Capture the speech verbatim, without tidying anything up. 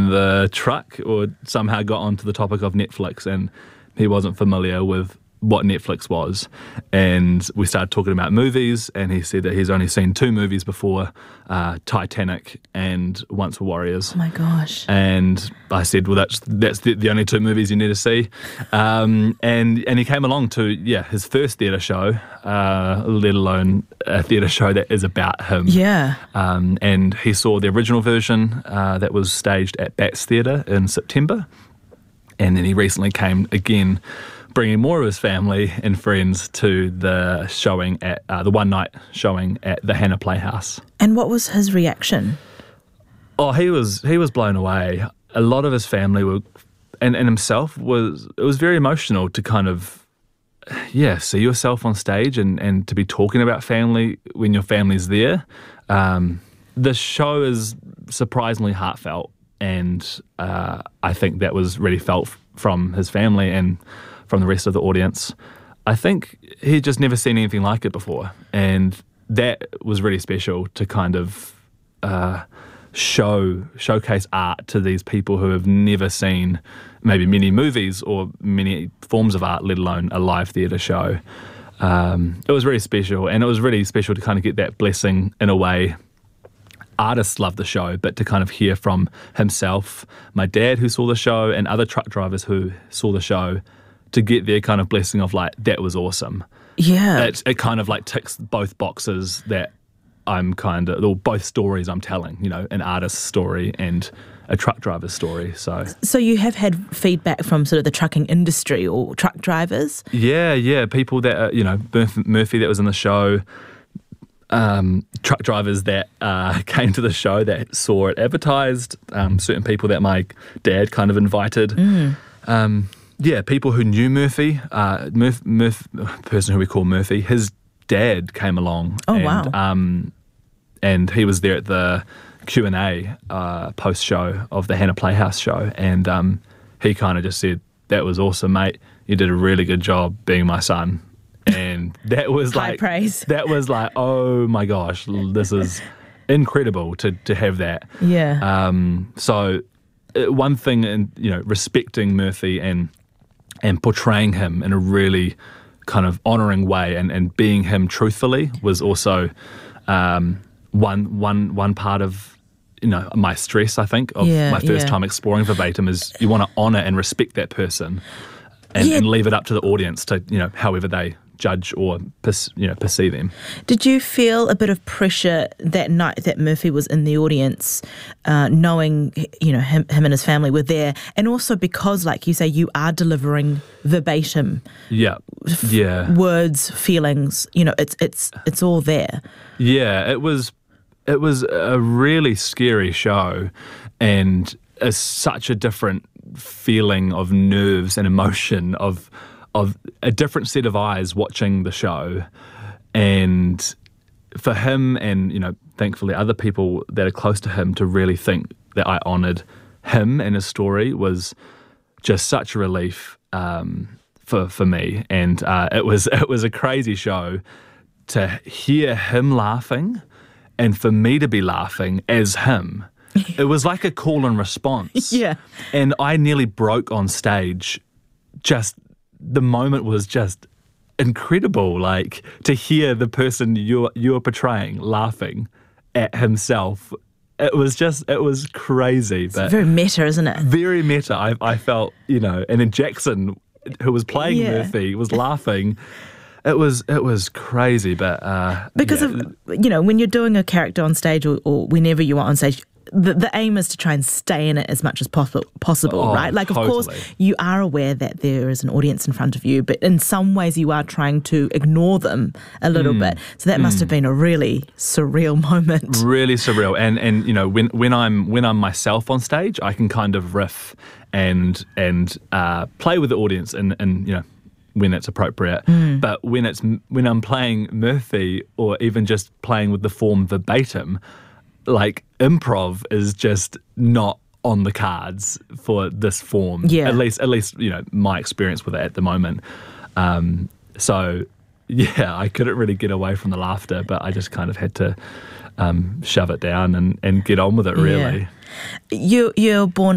in the truck or somehow got onto the topic of Netflix, and he wasn't familiar with what Netflix was, and we started talking about movies, and he said that he's only seen two movies before, uh, Titanic and Once Were Warriors. Oh my gosh. And I said, well, that's that's the, the only two movies you need to see. Um, and and he came along to, yeah, his first theatre show, uh, let alone a theatre show that is about him. Yeah. Um, and he saw the original version uh, that was staged at Bats Theatre in September. And then he recently came again, bringing more of his family and friends to the showing at uh, the one night showing at the Hannah Playhouse. And what was his reaction? Oh, he was he was blown away. A lot of his family were, and, and himself was. It was very emotional to kind of, yeah, see yourself on stage and, and to be talking about family when your family's there. Um, the show is surprisingly heartfelt, and uh, I think that was really felt from his family and from the rest of the audience. I think he'd just never seen anything like it before, and that was really special to kind of uh, show showcase art to these people who have never seen maybe many movies or many forms of art, let alone a live theatre show. Um, it was really special, and it was really special to kind of get that blessing in a way. Artists love the show, but to kind of hear from himself, my dad who saw the show, and other truck drivers who saw the show, to get their kind of blessing of like, that was awesome. Yeah. It, it kind of like ticks both boxes that I'm kind of, or both stories I'm telling, you know, an artist's story and a truck driver's story. So So you have had feedback from sort of the trucking industry or truck drivers? yeah, yeah, people that, are, you know, Murphy, Murphy that was in the show, um, truck drivers that uh, came to the show that saw it advertised, um, certain people that my dad kind of invited. Mm. Um, Yeah, people who knew Murphy, uh, Murph, Murph, person who we call Murphy, his dad came along. Oh, and, wow. Um, and he was there at the Q and A uh, post-show of the Hannah Playhouse show, and um, he kind of just said, that was awesome, mate. You did a really good job being my son. And that was High like... praise. That was like, oh my gosh, this is incredible to, to have that. Yeah. Um, so uh, one thing, in, you know, respecting Murphy and... and portraying him in a really kind of honouring way and, and being him truthfully was also um, one one one part of, you know, my stress, I think, of Yeah, my first yeah. time exploring verbatim is you want to honour and respect that person and, Yeah. and leave it up to the audience to, you know, however they judge or perce- you know, perceive them. Did you feel a bit of pressure that night that Murphy was in the audience, uh, knowing, you know, him, him and his family were there, and also because, like you say, you are delivering verbatim Yeah, yeah. words, feelings, you know, it's it's it's all there. Yeah, it was it was a really scary show, and a, such a different feeling of nerves and emotion of of a different set of eyes watching the show. And for him and, you know, thankfully other people that are close to him to really think that I honoured him and his story was just such a relief um, for for me. And uh, it was it was a crazy show to hear him laughing and for me to be laughing as him. It was like a call and response. Yeah. And I nearly broke on stage. Just the moment was just incredible, like to hear the person you're you're portraying laughing at himself. It was just, it was crazy. It's but very meta, isn't it? Very meta. I, I felt, you know, and then Jackson, who was playing Yeah. Murphy, was laughing. It was it was crazy, but uh, Because yeah. of, you know, when you're doing a character on stage or, or whenever you are on stage, the, the aim is to try and stay in it as much as possible, possible, Oh, right? Like, of totally. course, you are aware that there is an audience in front of you, but in some ways you are trying to ignore them a little Mm. bit. So that must have been a really surreal moment. Really surreal. And and you know, when when I'm when I'm myself on stage, I can kind of riff and and uh, play with the audience and and you know, when it's appropriate. Mm. But when it's when I'm playing Murphy or even just playing with the form verbatim, like improv is just not on the cards for this form. Yeah. At least at least, you know, my experience with it at the moment. Um, so yeah, I couldn't really get away from the laughter, but I just kind of had to um, shove it down and, and get on with it, really. Yeah. You, you're born